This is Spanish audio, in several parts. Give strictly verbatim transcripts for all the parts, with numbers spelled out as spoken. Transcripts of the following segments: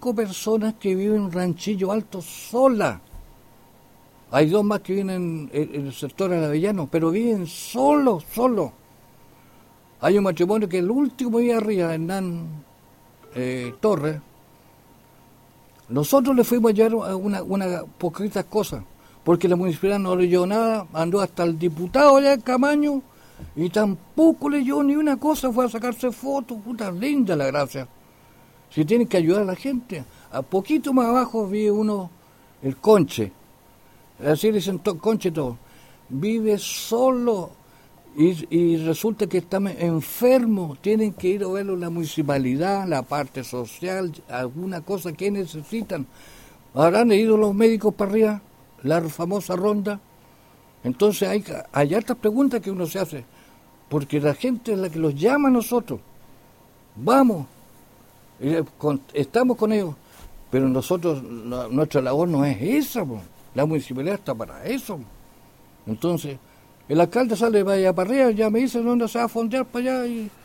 cinco personas que viven en Ranchillo Alto sola. Hay dos más que viven en, en el sector Aravellano, pero viven solos, solos. Hay un matrimonio que el último día arriba, Hernán eh, Torres, nosotros le fuimos a llevar una, una poquitas cosas, porque la municipalidad no leyó nada, andó hasta el diputado allá en Camaño, y tampoco leyó ni una cosa, fue a sacarse fotos, puta linda la gracia. Si tienen que ayudar a la gente. A poquito más abajo vive uno, el Conche, así le dicen to, Conche todo, vive solo, y, y resulta que está enfermo, tienen que ir a verlo en la municipalidad, la parte social, alguna cosa que necesitan. Habrán ido los médicos para arriba, la famosa ronda. Entonces hay, hay hartas preguntas que uno se hace, porque la gente es la que los llama a nosotros. Vamos, estamos con ellos, pero nosotros, la, nuestra labor no es esa, po. La municipalidad está para eso. Entonces, el alcalde sale para allá para arriba, ya me dice dónde se va a fondear para allá y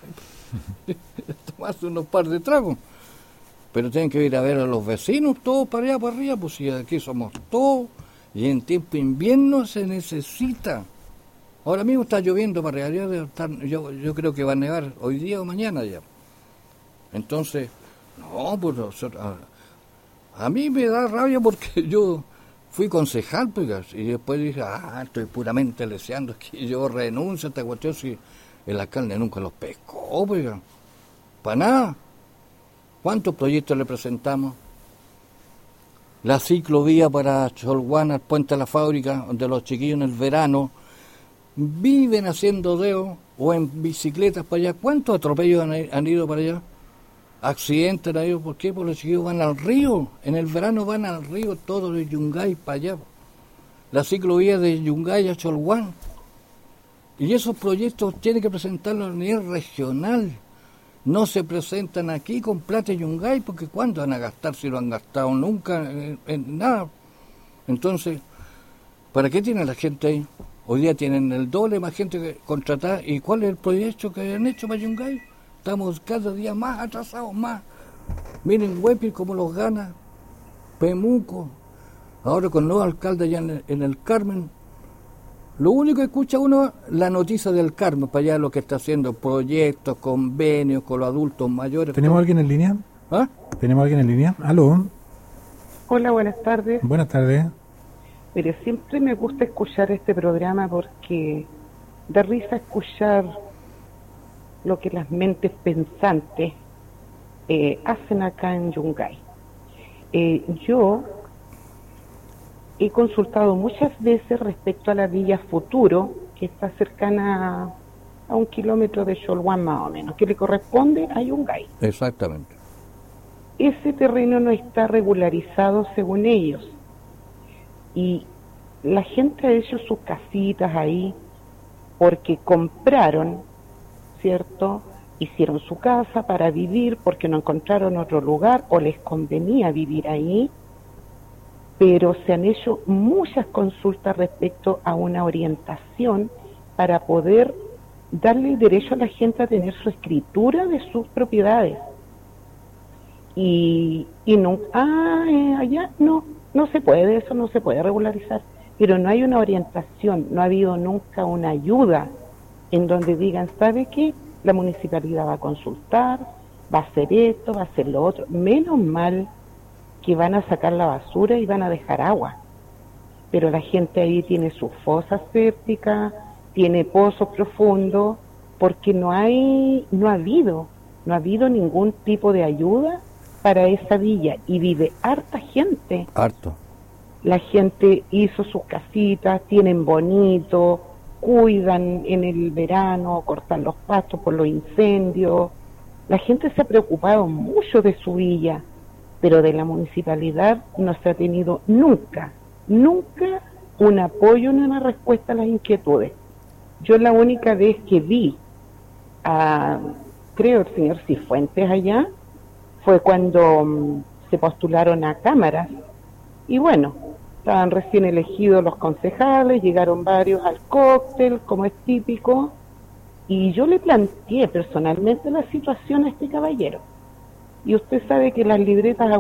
tomarse unos par de tragos. Pero tienen que ir a ver a los vecinos, todos para allá para arriba, pues si aquí somos todos. Y en tiempo invierno se necesita. Ahora mismo está lloviendo para allá, yo, yo creo que va a nevar hoy día o mañana ya. Entonces, no, pues a, a mí me da rabia porque yo fui concejal, pues, y después dije, ah, estoy puramente leseando, es que yo renuncio a esta cuestión si el alcalde nunca los pescó, pues, para nada. ¿Cuántos proyectos le presentamos? La ciclovía para Cholguán, al puente a la fábrica, donde los chiquillos en el verano viven haciendo dedo o en bicicletas para allá. ¿Cuántos atropellos han, han ido para allá? Accidentes han ido, ¿por qué? Porque los chiquillos van al río, en el verano van al río todos de Yungay para allá. La ciclovía de Yungay a Cholguán. Y esos proyectos tienen que presentarlos a nivel regional. No se presentan aquí con plata y Yungay, porque ¿cuándo van a gastar si lo han gastado nunca en, en nada? Entonces, ¿para qué tiene la gente ahí? Hoy día tienen el doble más gente que contratada. ¿Y cuál es el proyecto que han hecho para Yungay? Estamos cada día más atrasados, más. Miren Huepil cómo los gana, Pemuco, ahora con nuevo alcalde allá en el, en el Carmen. Lo único que escucha uno, la noticia del Carmen, para allá lo que está haciendo, proyectos, convenios con los adultos mayores. ¿Tenemos alguien en línea? ¿Ah? ¿Tenemos alguien en línea? ¿Aló? Hola, buenas tardes. Buenas tardes. Mire, siempre me gusta escuchar este programa porque da risa escuchar lo que las mentes pensantes eh, hacen acá en Yungay. Eh, yo he consultado muchas veces respecto a la Villa Futuro, que está cercana a, a un kilómetro de Cholguán más o menos, que le corresponde a Yungay. Exactamente. Ese terreno no está regularizado según ellos. Y la gente ha hecho sus casitas ahí porque compraron, ¿cierto? Hicieron su casa para vivir porque no encontraron otro lugar o les convenía vivir ahí, pero se han hecho muchas consultas respecto a una orientación para poder darle el derecho a la gente a tener su escritura de sus propiedades. Y, y no, ah, eh, allá no, no se puede, eso no se puede regularizar, pero no hay una orientación, no ha habido nunca una ayuda en donde digan, ¿sabe qué? La municipalidad va a consultar, va a hacer esto, va a hacer lo otro. Menos mal que van a sacar la basura y van a dejar agua, pero la gente ahí tiene sus fosas sépticas, tiene pozos profundos, porque no hay, no ha habido, no ha habido ningún tipo de ayuda para esa villa, y vive harta gente. Harto. La gente hizo sus casitas, tienen bonito, cuidan en el verano, cortan los pastos por los incendios. La gente se ha preocupado mucho de su villa, pero de la municipalidad no se ha tenido nunca, nunca un apoyo ni una respuesta a las inquietudes. Yo la única vez que vi a, creo, el señor Cifuentes allá, fue cuando um, se postularon a cámaras, y bueno, estaban recién elegidos los concejales, llegaron varios al cóctel, como es típico, y yo le planteé personalmente la situación a este caballero. Y usted sabe que las libretas